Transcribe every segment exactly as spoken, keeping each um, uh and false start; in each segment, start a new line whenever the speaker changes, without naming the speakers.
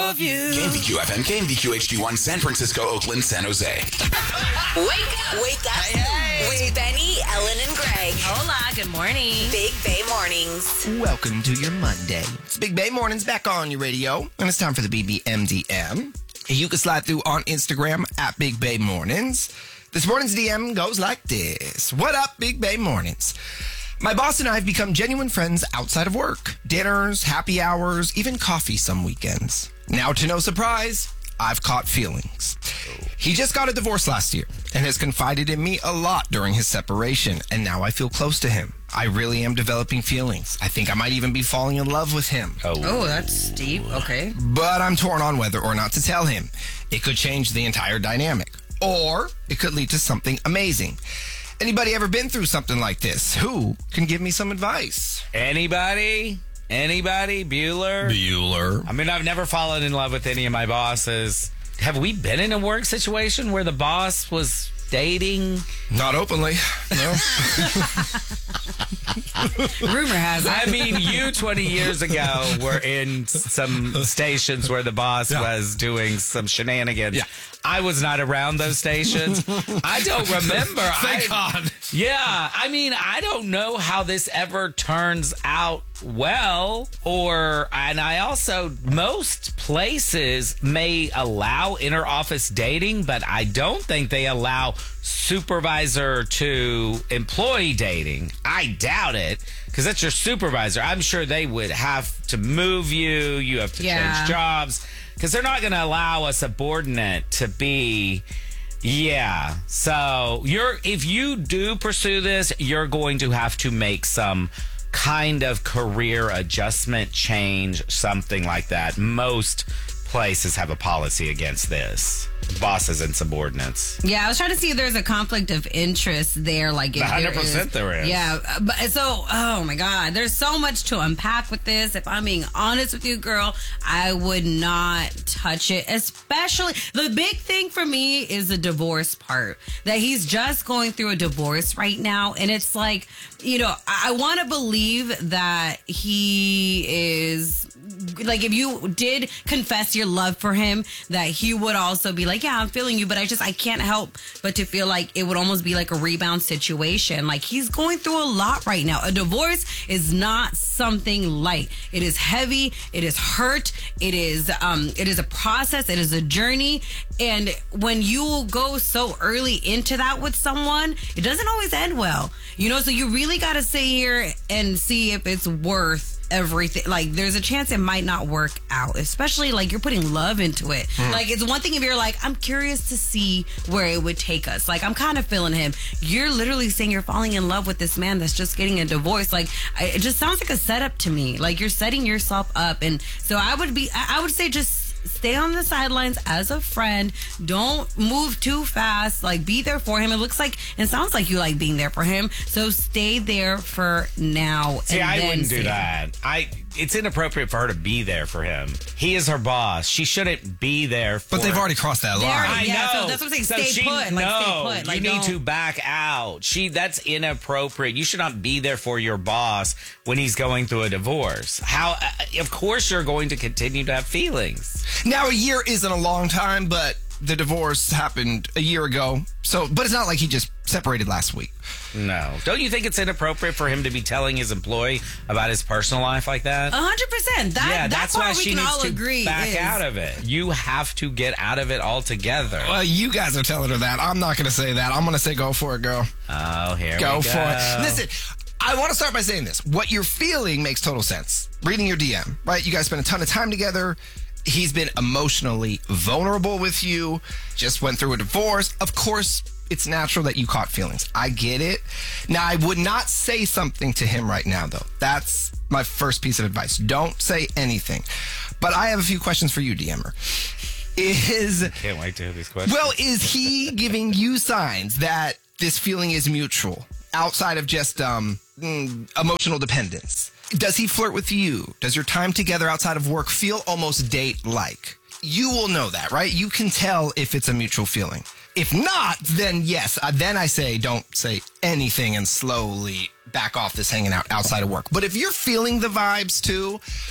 of you.
K M V Q F M, K M V Q H D one, San Francisco, Oakland, San Jose.
Wake up, wake up. Hey, hey. With Benny, Ellen, and Greg.
Hola, good morning.
Big Bay Mornings.
Welcome to your Monday. It's Big Bay Mornings back on your radio, and it's time for the B B M D M. You can slide through on Instagram at Big Bay Mornings. This morning's D M goes like this. What up, Big Bay Mornings? My boss and I have become genuine friends outside of work. Dinners, happy hours, even coffee some weekends. Now, to no surprise, I've caught feelings. He just got a divorce last year and has confided in me a lot during his separation, and now I feel close to him. I really am developing feelings. I think I might even be falling in love with him.
Oh, oh that's steep. Okay.
But I'm torn on whether or not to tell him. It could change the entire dynamic, or it could lead to something amazing. Anybody ever been through something like this? Who can give me some advice?
Anybody? Anybody? Bueller?
Bueller.
I mean, I've never fallen in love with any of my bosses. Have we been in a work situation where the boss was dating?
Not openly, no.
Rumor has it.
I mean, you twenty years ago were in some stations where the boss yeah. was doing some shenanigans.
Yeah.
I was not around those stations. I don't remember.
Thank
I,
God.
Yeah. I mean, I don't know how this ever turns out well, or, and I also, most places may allow inter-office dating, but I don't think they allow supervisor to employee dating. I doubt it, because that's your supervisor. I'm sure they would have to move you. You have to
yeah.
change jobs, because they're not going to allow a subordinate to be... Yeah. So you're if you do pursue this, you're going to have to make some kind of career adjustment change, something like that. Most places have a policy against this. Bosses and subordinates.
Yeah, I was trying to see if there's a conflict of interest there. Like, if
one hundred percent
there is.
there is.
Yeah, but so, oh my God, there's so much to unpack with this. If I'm being honest with you, girl, I would not touch it. Especially, the big thing for me is the divorce part. That he's just going through a divorce right now. And it's like, you know, I, I want to believe that he is... Like, if you did confess your love for him, that he would also be like, yeah, I'm feeling you, but I just, I can't help but to feel like it would almost be like a rebound situation. Like, he's going through a lot right now. A divorce is not something light. It is heavy. It is hurt. It is, um, it is a process. It is a journey. And when you go so early into that with someone, it doesn't always end well. You know, so you really got to sit here and see if it's worth everything. Like, there's a chance it might not work out, especially like you're putting love into it. Mm. Like, it's one thing if you're like, I'm curious to see where it would take us. Like, I'm kind of feeling him. You're literally saying you're falling in love with this man that's just getting a divorce. Like, I, it just sounds like a setup to me. Like, you're setting yourself up. And so I would be, I, I would say just stay on the sidelines as a friend. Don't move too fast. Like, be there for him. It looks like, it sounds like you like being there for him. So stay there for now.
See,
and
I
then
wouldn't
see.
do that. I. It's inappropriate for her to be there for him. He is her boss. She shouldn't be there for
But they've already crossed that line.
Already,
I
yeah,
know.
so that's what I'm saying.
So
Stay
she,
put. Like,
no,
stay put. Like,
you need
don't-
to back out. She That's inappropriate. You should not be there for your boss when he's going through a divorce. How? Uh, of course you're going to continue to have feelings.
Now, a year isn't a long time, but the divorce happened a year ago. So, but it's not like he just separated last week.
No. Don't you think it's inappropriate for him to be telling his employee about his personal life like that?
A hundred percent. That,
yeah,
that's,
that's why
why we
she
can
needs
all
to
agree.
back
is,
out of it. You have to get out of it altogether.
Well, you guys are telling her that. I'm not going to say that. I'm going to say go for it, girl.
Oh, here
go
we go.
for it. Listen, I want to start by saying this. What you're feeling makes total sense. Reading your D M, right? You guys spend a ton of time together. He's been emotionally vulnerable with you. Just went through a divorce. Of course, it's natural that you caught feelings. I get it. Now, I would not say something to him right now, though. That's my first piece of advice. Don't say anything. But I have a few questions for you, D M-er. Is
Can't wait to hear these questions.
Well, is he giving you signs that this feeling is mutual outside of just um, mm, emotional dependence? Does he flirt with you? Does your time together outside of work feel almost date-like? You will know that, right? You can tell if it's a mutual feeling. If not, then yes. Uh, then I say don't say anything and slowly back off this hanging out outside of work. But if you're feeling the vibes too,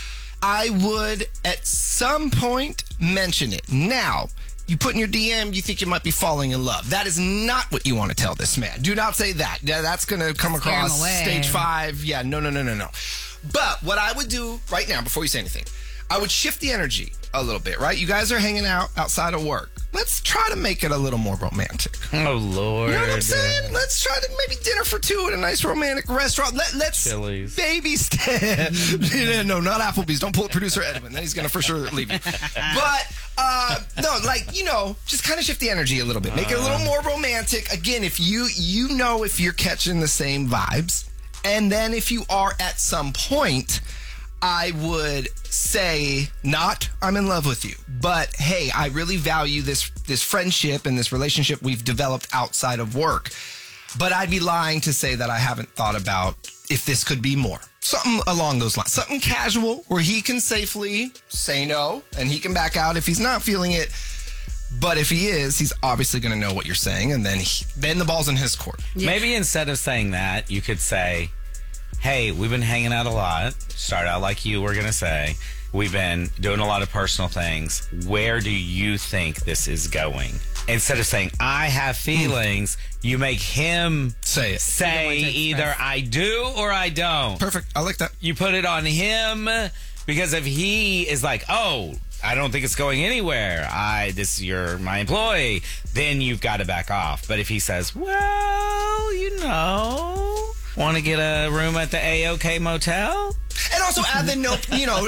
I would at some point mention it. Now, you put in your D M, you think you might be falling in love. That is not what you want to tell this man. Do not say that. Yeah, that's going to come
Scare him
across
away.
stage five. Yeah, no, no, no, no, no. But what I would do right now, before you say anything, I would shift the energy a little bit, right? You guys are hanging out outside of work. Let's try to make it a little more romantic.
Oh, Lord.
You know what I'm saying? Let's try to maybe dinner for two at a nice romantic restaurant. Let, let's
Chili's.
baby step. No, not Applebee's. Don't pull producer Edwin. Then he's going to for sure leave you. But, uh, no, like, you know, just kind of shift the energy a little bit. Make it a little more romantic. Again, if you, you know if you're catching the same vibes. And then if you are at some point, I would say not I'm in love with you, but hey, I really value this this friendship and this relationship we've developed outside of work. But I'd be lying to say that I haven't thought about if this could be more. Something along those lines. Something casual where he can safely say no and he can back out if he's not feeling it. But if he is, he's obviously going to know what you're saying, and then he, then the ball's in his court.
Yeah.
Maybe instead of saying that, you could say, hey, we've been hanging out a lot. Start out like you were going to say. We've been doing a lot of personal things. Where do you think this is going? Instead of saying, I have feelings, you make him
Say it.
say either I do or I don't.
Perfect. I like that.
You put it on him, because if he is like, oh, I don't think it's going anywhere. I this you're my employee. Then you've got to back off. But if he says, well, you know, want to get a room at the A O K Motel?
And also add the note, you know,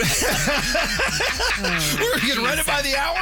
we're getting run it by the hour.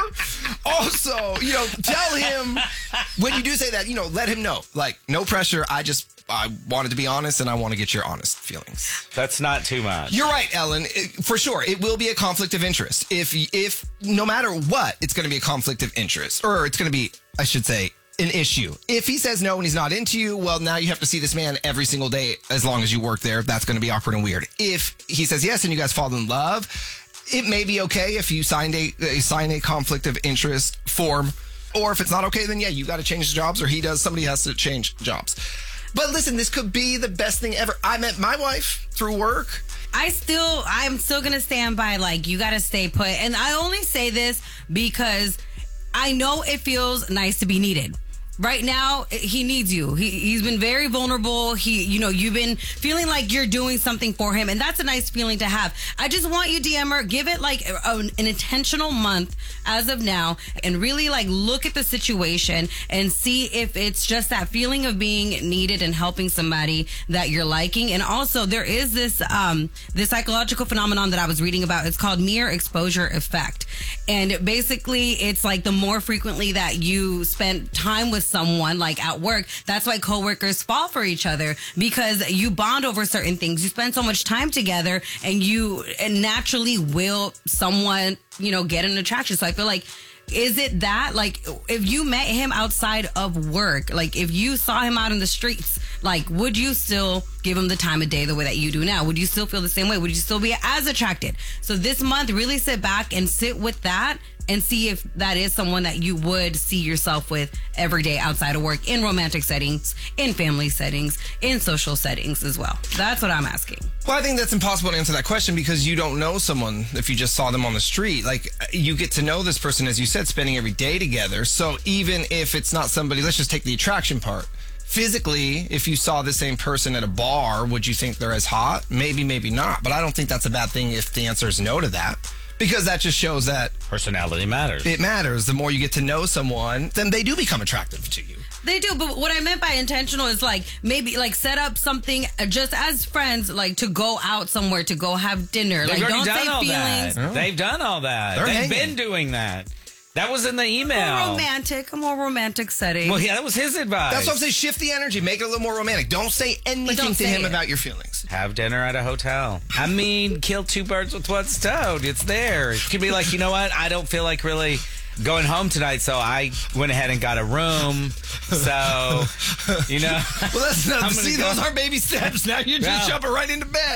Also, you know, tell him when you do say that, you know, let him know. Like, no pressure. I just, I wanted to be honest and I want to get your honest feelings.
That's not too much.
You're right, Ellen. It- for sure, it will be a conflict of interest. If, if no matter what, it's going to be a conflict of interest. Or it's going to be, I should say, an issue. If he says no and he's not into you, well, now you have to see this man every single day as long as you work there. That's going to be awkward and weird. If he says yes and you guys fall in love, it may be okay if you signed a, a sign a conflict of interest form. Or if it's not okay, then yeah, you got to change jobs, or he does. Somebody has to change jobs. But listen, this could be the best thing ever. I met my wife through work.
I still, I'm still going to stand by, like, you got to stay put. And I only say this because I know it feels nice to be needed. Right now, he needs you. He, he's been very vulnerable. He, you know, you've been feeling like you're doing something for him, and that's a nice feeling to have. I just want you, D M R, give it like a, an intentional month as of now, and really like look at the situation and see if it's just that feeling of being needed and helping somebody that you're liking. And also, there is this um this psychological phenomenon that I was reading about. It's called mere exposure effect, and basically, it's like the more frequently that you spend time with someone, like at work, that's why coworkers fall for each other, because you bond over certain things. You spend so much time together, and you and naturally will someone, you know, get an attraction. So I feel like, is it that, like, if you met him outside of work, like if you saw him out in the streets, like, would you still give him the time of day the way that you do now? Would you still feel the same way? Would you still be as attracted? So this month, really sit back and sit with that and see if that is someone that you would see yourself with every day outside of work, in romantic settings, in family settings, in social settings as well. That's what I'm asking.
Well, I think that's impossible to answer that question because you don't know someone if you just saw them on the street. Like, you get to know this person, as you said, spending every day together. So even if it's not somebody, let's just take the attraction part. Physically, if you saw the same person at a bar, would you think they're as hot? Maybe, maybe not. But I don't think that's a bad thing if the answer is no to that. Because that just shows that
Personality matters.
it matters. The more you get to know someone, then they do become attractive to you.
They do, but what I meant by intentional is like maybe like set up something just as friends, like to go out somewhere, to go have dinner.
They've
like
already
don't
done
say
all
feelings.
that. They've done all that.
They're
They've
hanging.
been doing that. That was in the
More
email.
romantic, a more romantic setting.
Well, yeah, that was his advice.
That's what I'm saying. Shift the energy. Make it a little more romantic. Don't say anything
don't
to
say
him
it.
about your feelings.
Have dinner at a hotel. I mean, kill two birds with one stone. It's there. It could be like, you know what? I don't feel like really going home tonight, so I went ahead and got a room. So, you know.
Well, that's not.
I'm gonna
See,
go.
those aren't baby steps. Now you're just
No.
jumping right into bed.